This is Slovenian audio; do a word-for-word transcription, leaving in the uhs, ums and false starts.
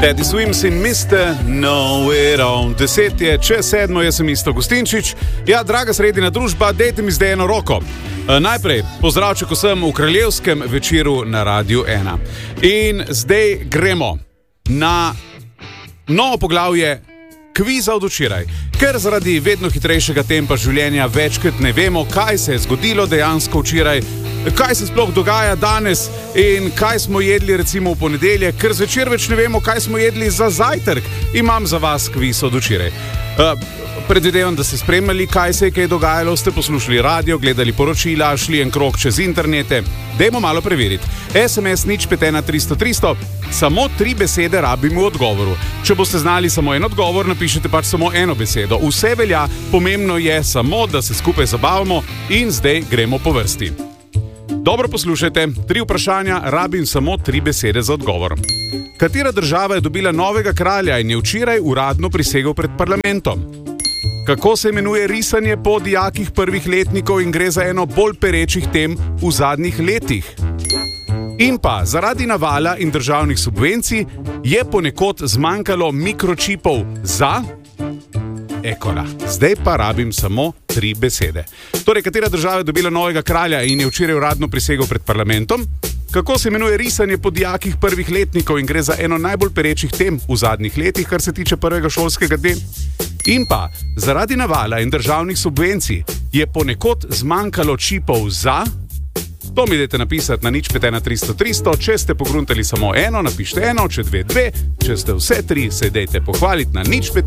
Teddy Swims in mister Nowhere On. Deset je, čez sedmo, jaz sem Isto Gustinčič. Ja, draga sredina družba, dejte mi zdaj eno roko. E, najprej, pozdravček vsem v kraljevskem večeru na Radiu ena. In zdaj gremo na novo poglavje kviza od včeraj. Ker zaradi vedno hitrejšega tempa življenja večkrat ne vemo, kaj se je zgodilo dejansko včeraj, kaj se sploh dogaja danes in kaj smo jedli recimo v ponedeljek, ker zvečer več ne vemo, kaj smo jedli za zajtrk. Imam za vas kviz od včeraj. Uh, predvidevam, da ste spremljali, kaj se je kaj dogajalo, ste poslušali radio, gledali poročila, šli en krog čez internete. Dajmo malo preveriti. es em es nič pet ena tristo tristo, samo tri besede rabimo v odgovoru. Če boste znali samo en odgovor, napišete pač samo eno besedo. Vse velja, pomembno je samo, da se skupaj zabavamo in zdaj gremo po vrsti. Dobro poslušajte, tri vprašanja, rabim samo tri besede za odgovor. Katera država je dobila novega kralja in je včeraj uradno prisegel pred parlamentom? Kako se imenuje risanje po dijakih prvih letnikov in gre za eno bolj perečih tem v zadnjih letih? In pa, zaradi navala in državnih subvencij je ponekod zmanjkalo mikročipov za... Ekola. Zdaj pa rabim samo tri besede. Torej, katera država je dobila novega kralja in je včeraj uradno prisegel pred parlamentom? Kako se imenuje risanje po dijakih prvih letnikov in gre za eno najbolj perečih tem v zadnjih letih, kar se tiče prvega šolskega dne? In pa, zaradi navala in državnih subvencij je ponekod zmanjkalo čipov za... To mi dajte napisati na nič pet ena tristo tristo, če ste pogruntali samo eno, napište eno, če dve, dve, če ste vse tri, se dajte pohvaliti na nič pet